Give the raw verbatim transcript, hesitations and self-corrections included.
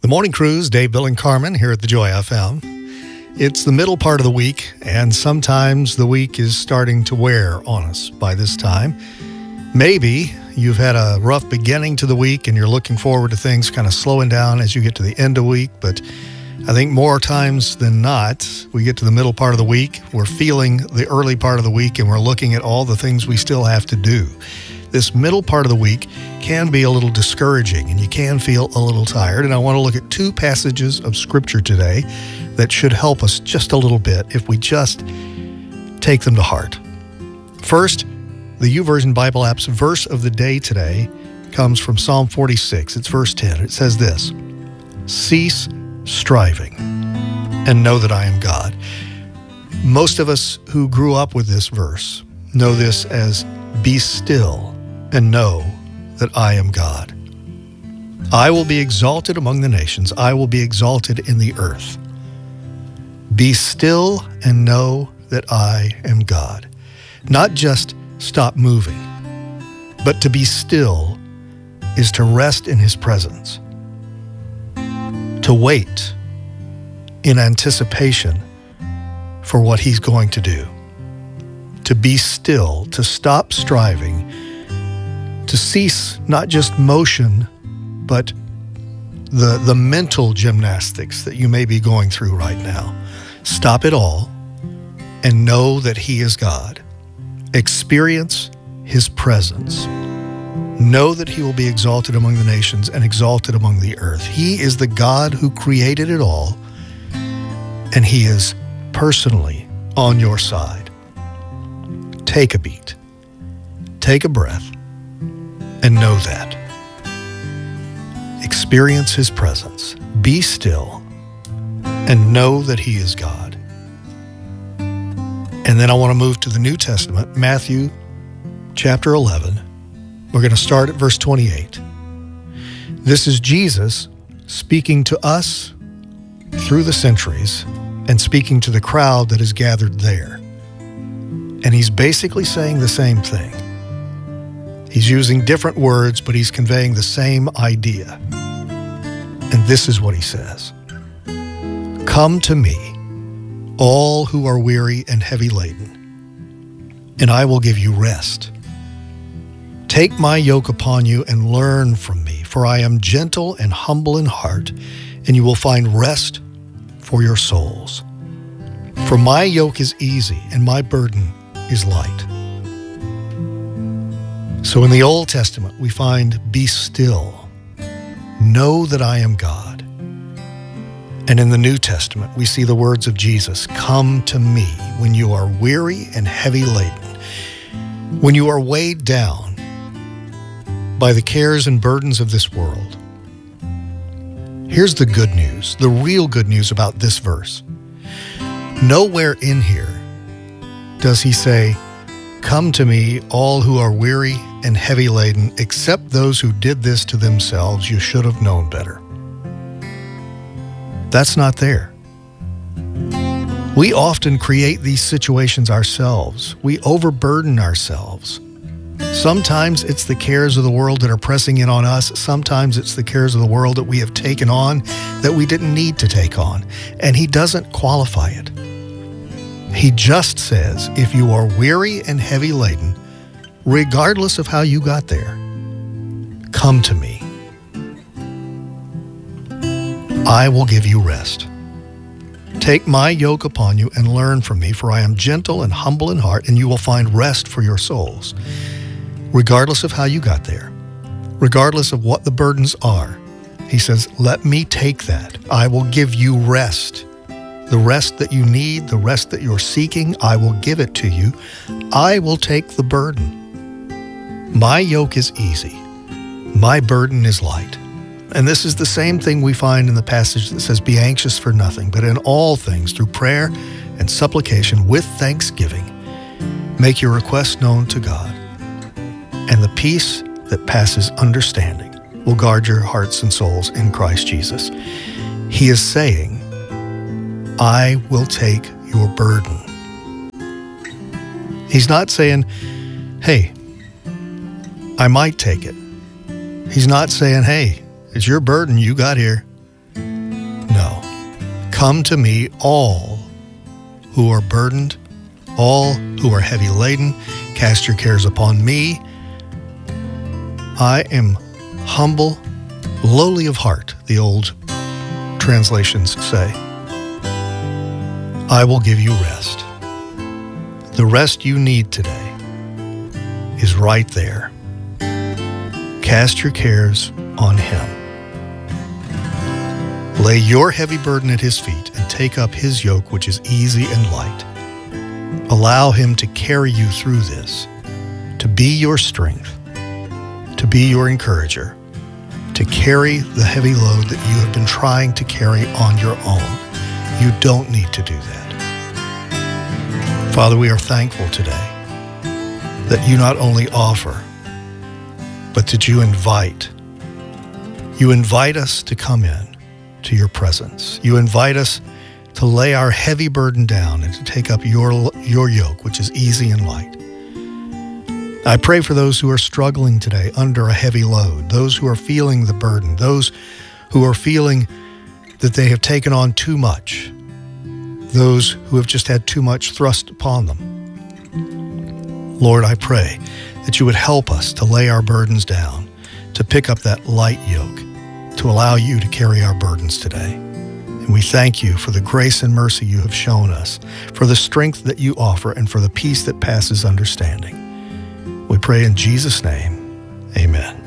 The Morning Cruise, Dave, Bill, and Carmen here at the Joy F M. It's the middle part of the week, and sometimes the week is starting to wear on us by this time. Maybe you've had a rough beginning to the week and you're looking forward to things kind of slowing down as you get to the end of the week, but I think more times than not, we get to the middle part of the week, we're feeling the early part of the week, and we're looking at all the things we still have to do. This middle part of the week can be a little discouraging, and you can feel a little tired, and I want to look at two passages of Scripture today that should help us just a little bit if we just take them to heart. First, the YouVersion Bible app's verse of the day today comes from Psalm forty-six. It's verse ten. It says this: "Cease striving and know that I am God." Most of us who grew up with this verse know this as "Be still and know that I am God. I will be exalted among the nations. I will be exalted in the earth. Be still and know that I am God." Not just stop moving, but to be still is to rest in His presence, to wait in anticipation for what He's going to do, to be still, to stop striving, to cease not just motion, but the, the mental gymnastics that you may be going through right now. Stop it all and know that He is God. Experience His presence. Know that He will be exalted among the nations and exalted among the earth. He is the God who created it all, and He is personally on your side. Take a beat, take a breath, and know that. Experience His presence. Be still and know that He is God. And then I want to move to the New Testament, Matthew chapter eleven. We're going to start at verse twenty-eight. This is Jesus speaking to us through the centuries and speaking to the crowd that is gathered there. And He's basically saying the same thing. He's using different words, but He's conveying the same idea. And this is what He says: "Come to me, all who are weary and heavy laden, and I will give you rest. Take my yoke upon you and learn from me, for I am gentle and humble in heart, and you will find rest for your souls. For my yoke is easy and my burden is light." So in the Old Testament, we find "be still, know that I am God." And in the New Testament, we see the words of Jesus: "Come to me when you are weary and heavy laden, when you are weighed down by the cares and burdens of this world." Here's the good news, the real good news about this verse. Nowhere in here does He say, "Come to me, all who are weary and heavy laden, except those who did this to themselves. You should have known better." That's not there. We often create these situations ourselves. We overburden ourselves. Sometimes it's the cares of the world that are pressing in on us. Sometimes it's the cares of the world that we have taken on that we didn't need to take on. And He doesn't qualify it. He just says, if you are weary and heavy laden, regardless of how you got there, come to me. I will give you rest. Take my yoke upon you and learn from me, for I am gentle and humble in heart, and you will find rest for your souls. Regardless of how you got there, regardless of what the burdens are, He says, let me take that. I will give you rest. The rest that you need, the rest that you're seeking, I will give it to you. I will take the burden. My yoke is easy. My burden is light. And this is the same thing we find in the passage that says, "Be anxious for nothing, but in all things, through prayer and supplication with thanksgiving, make your requests known to God. And the peace that passes understanding will guard your hearts and souls in Christ Jesus." He is saying, I will take your burden. He's not saying, hey, I might take it. He's not saying, hey, it's your burden you got here. Come to me, all who are burdened, all who are heavy laden. Cast your cares upon me. I am humble, lowly of heart, the old translations say. I will give you rest. The rest you need today is right there. Cast your cares on him. Lay your heavy burden at his feet and take up his yoke, which is easy and light. Allow him to carry you through this, to be your strength, to be your encourager, to carry the heavy load that you have been trying to carry on your own. You don't need to do that. Father, we are thankful today that you not only offer, but that you invite. You invite us to come in to your presence. You invite us to lay our heavy burden down and to take up your, your yoke, which is easy and light. I pray for those who are struggling today under a heavy load, those who are feeling the burden, those who are feeling that they have taken on too much, those who have just had too much thrust upon them. Lord, I pray that you would help us to lay our burdens down, to pick up that light yoke, to allow you to carry our burdens today. And we thank you for the grace and mercy you have shown us, for the strength that you offer, and for the peace that passes understanding. We pray in Jesus' name, amen.